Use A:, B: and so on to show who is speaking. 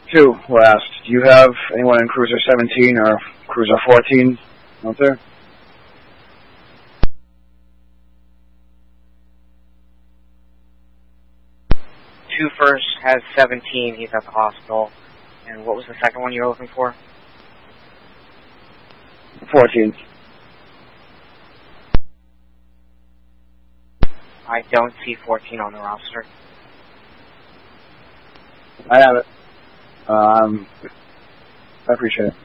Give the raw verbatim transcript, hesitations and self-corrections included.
A: Two were asked. Do you have anyone in Cruiser seventeen or Cruiser fourteen out there?
B: Two first has seventeen. He's at the hospital. And what was the second one you were looking for?
A: fourteen.
B: I don't see fourteen on the roster.
A: I have it. Um, I appreciate it.